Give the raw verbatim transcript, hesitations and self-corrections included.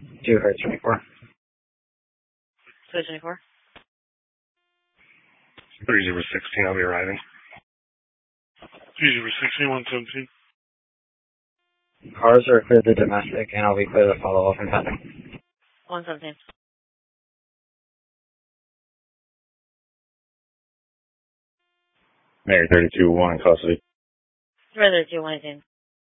two Hertz twenty-four. two twenty-four. three zero sixteen, I'll be arriving. three zero sixteen, one seventeen. Cars are clear to domestic, and I'll be clear to follow up and passing. one seventeen. Mary thirty-two, one in custody. Mary thirty-two, one eighteen.